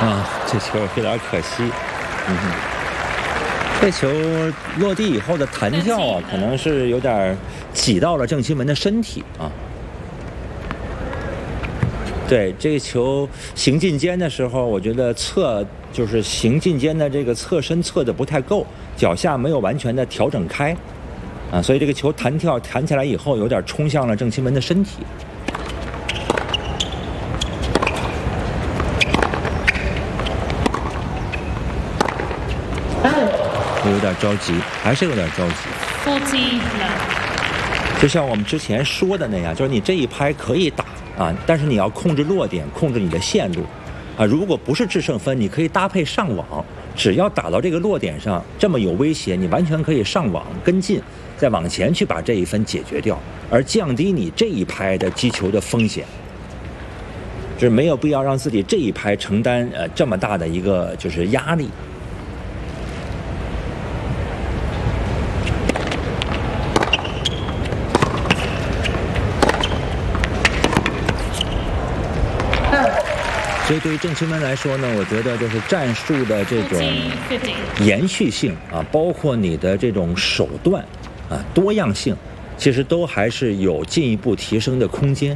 啊，这球有点可惜。这球落地以后的弹跳啊，可能是有点挤到了郑钦文的身体啊。对，这个球行进间的时候，我觉得就是行进间的这个侧身侧的不太够，脚下没有完全的调整开啊，所以这个球弹起来以后，有点冲向了郑钦文的身体。有点着急，还是有点着急。就像我们之前说的那样，就是你这一拍可以打啊，但是你要控制落点，控制你的线路啊。如果不是制胜分，你可以搭配上网，只要打到这个落点上，这么有威胁，你完全可以上网跟进，再往前去把这一分解决掉，而降低你这一拍的击球的风险。就是没有必要让自己这一拍承担这么大的一个就是压力。所以对于郑钦文来说呢，我觉得就是战术的这种延续性啊，包括你的这种手段啊，多样性，其实都还是有进一步提升的空间。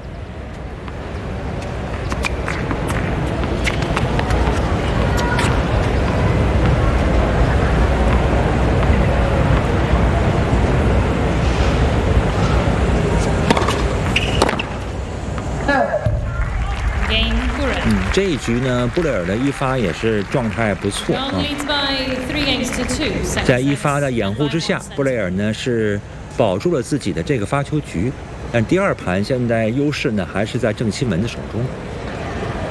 这一局呢，布雷尔的一发也是状态不错啊。在一发的掩护之下，布雷尔呢是保住了自己的这个发球局，但第二盘现在优势呢还是在郑钦文的手中。